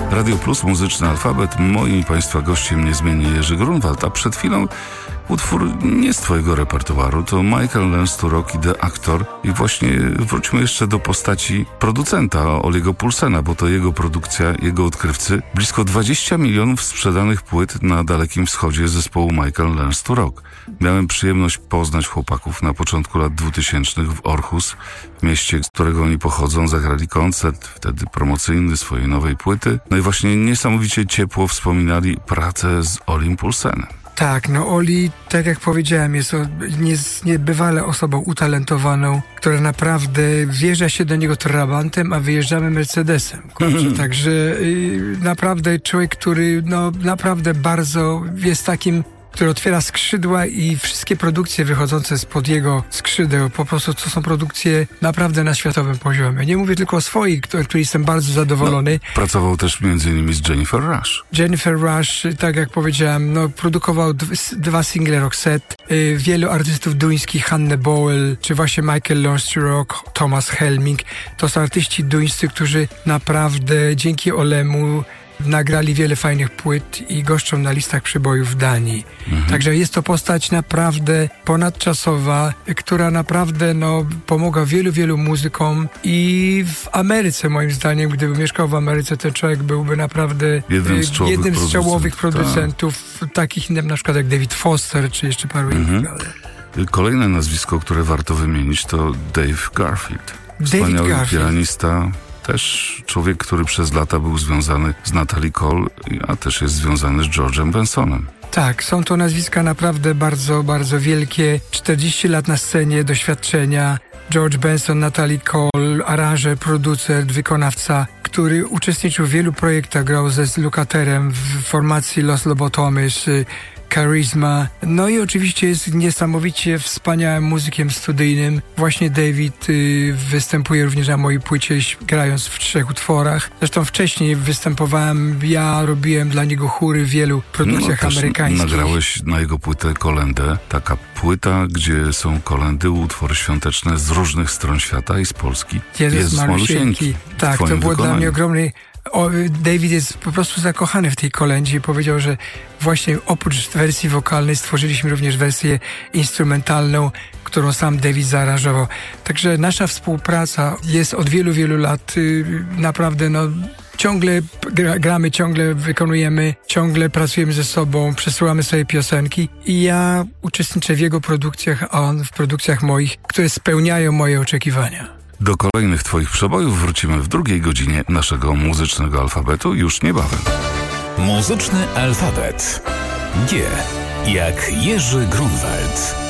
Radio Plus, Muzyczny Alfabet. Moim Państwa gościem niezmiennie Jerzy Grunwald, a przed chwilą utwór nie z twojego repertuaru, to Michael Learns to Rock i The Actor. I właśnie wróćmy jeszcze do postaci producenta, Oliego Poulsena, bo to jego produkcja, jego odkrywcy. Blisko 20 milionów sprzedanych płyt na Dalekim Wschodzie zespołu Michael Learns to Rock. Miałem przyjemność poznać chłopaków na początku lat 2000 w Aarhus, w mieście, z którego oni pochodzą. Zagrali koncert, wtedy promocyjny swojej nowej płyty. No i właśnie niesamowicie ciepło wspominali pracę z Olim Poulsenem. Tak, Oli, tak jak powiedziałem, jest niebywale osobą utalentowaną, która naprawdę wjeżdża się do niego trabantem, a wyjeżdżamy Mercedesem. Także naprawdę człowiek, który naprawdę bardzo jest takim, który otwiera skrzydła i wszystkie produkcje wychodzące spod jego skrzydeł, po prostu to są produkcje naprawdę na światowym poziomie. Nie mówię tylko o swoich, który jestem bardzo zadowolony. Pracował też między innymi z Jennifer Rush. Jennifer Rush, tak jak powiedziałem, produkował dwa single Roxette, wielu artystów duńskich, Hannah Bowell, czy właśnie Michael Learns to Rock, Thomas Helming. To są artyści duńscy, którzy naprawdę dzięki Olemu nagrali wiele fajnych płyt i goszczą na listach przybojów w Danii. Także jest to postać naprawdę ponadczasowa, która naprawdę pomaga wielu muzykom i w Ameryce, moim zdaniem, gdyby mieszkał w Ameryce, ten człowiek byłby naprawdę jednym z czołowych producentów, takich na przykład jak David Foster, czy jeszcze paru innych. Kolejne nazwisko, które warto wymienić, to Dave Garfield. Wspaniały pianista. Też człowiek, który przez lata był związany z Natalie Cole, a też jest związany z George'em Bensonem. Tak, są to nazwiska naprawdę bardzo, bardzo wielkie. 40 lat na scenie, doświadczenia. George Benson, Natalie Cole, aranżer, producent, wykonawca, który uczestniczył w wielu projektach, grał ze Lukatherem w formacji Los Lobotomys, Charisma. No i oczywiście jest niesamowicie wspaniałym muzykiem studyjnym. Właśnie David występuje również na mojej płycie, grając w 3 utworach. Zresztą wcześniej występowałem, ja robiłem dla niego chóry w wielu produkcjach amerykańskich. Nagrałeś na jego płytę Kolendę. Taka płyta, gdzie są kolendy, utwory świąteczne z różnych stron świata i z Polski. Jezus Malusieńki. Tak, to było dla mnie ogromny... David jest po prostu zakochany w tej kolędzie i powiedział, że właśnie oprócz wersji wokalnej stworzyliśmy również wersję instrumentalną, którą sam David zaaranżował. Także nasza współpraca jest od wielu lat naprawdę ciągle gramy, ciągle wykonujemy, ciągle pracujemy ze sobą, przesyłamy sobie piosenki i ja uczestniczę w jego produkcjach, a on w produkcjach moich, które spełniają moje oczekiwania. Do kolejnych twoich przebojów wrócimy w drugiej godzinie naszego muzycznego alfabetu już niebawem. Muzyczny alfabet. G jak Jerzy Grunwald.